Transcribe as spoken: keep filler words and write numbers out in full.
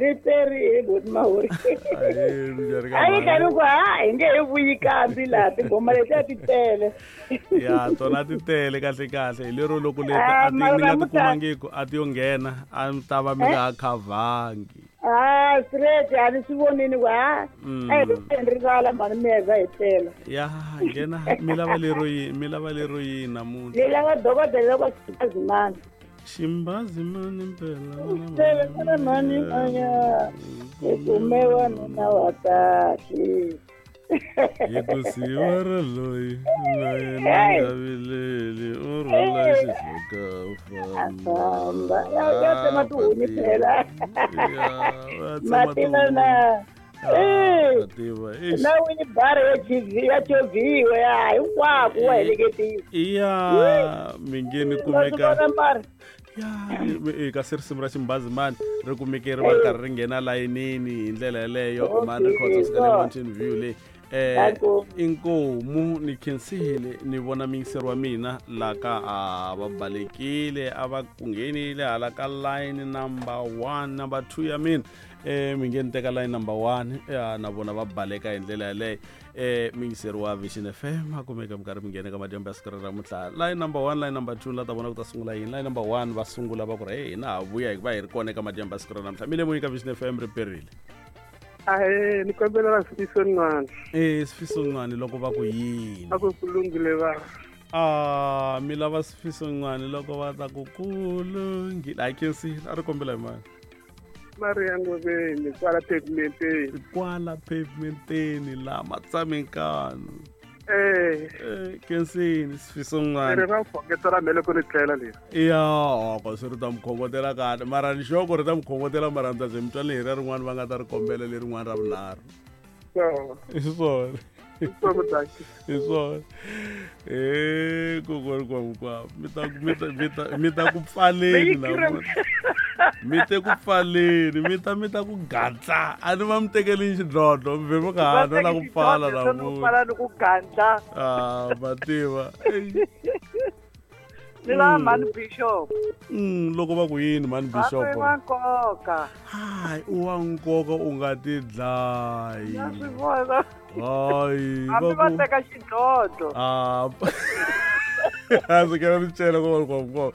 riteri bot mahori ai kanu kwa inge vuyi kambi la tingoma leti ti tele ya tona ti tele kahle kahle lero loko leti a ti nga ti kumangiki a ti yo nghena a mi ta va mi nga khavangi ah straight ani sivonini kwa ai ri sala mani meza hitela ya nghena mi lava lero yi mi lava lero yi namuntlha ni lava dokodela kwa Ximbazi Ximbazimani mpela tele kana mani anya ekumewa na watashi hikusiwa ra loyi na yena nga vileli u rhula xihloka famba ya tsema tuhunyi phela matila na na wini bara ya chivi ya choviwe ya hinkwako wa heleketiwa iya mingeni kumeka ya kasi risimu ra Ximbazimani ri kumeke ri va ri karhi ri nghena layinini hi ndlela yaleyo mani records ka le Mountain View leyi eh inkomu ni khensile ni vona mingiseri wa mina la ka a va balekile a va ku nghenile hala ka line number one number two ya mina eh mi ngeni teka line number one ya na vona va baleka hi ndlela yaleyo eh mingiseri wa Vision F M a kumeka mi karhi mi nghena ka madyambu ya siku ra namuntlha line number one line number two la ta vona ku ta sungula yini line number one va sungula va ku ri hey na ha vuya hi va hi ri kona eka madyambu ya siku ra namuntlha mi le moyeni ka Vision F M ri perile ahe ni kombela ra Sifiso Ncwane eh Sifiso Ncwane loko va ku yini a ku kulungile va ah mi lava Sifiso Ncwane loko va ta ku kulungile I can see a ri kombela hi mani Maria Ngobeni kwala pavementeni kwala pavementeni la matsamenkano eh eh kensini Sifiso Ncwane ri ra foketela mele ku ri tlela leri iya ko swi ri ta mkhongotela kahle mara ni xoko ri ta mkhongotela mara ndza ze mitwa leyi ra rin'wana va nga ta ri kombela leri rin'wana ra vunharhu so i swona so mutaki i swona eh kokori kwa mkwa mi ta mi ta mi ta mi ta ku pfaleni na mi te ku pfaleni mi ta mi ta ku gantla a ni va mi tekeli xidlodlo mi ve mi nga ha na ku pfala na mu pfala ni ku gantla ah mativa ni la mani Bishop mm loko va ku yini mani Bishop wa nkoka hayi u wa nkoka u nga ti dlayi ya swi vona hayi hambi va teka xidlodlo ah a ndzi kera ni chela ko ko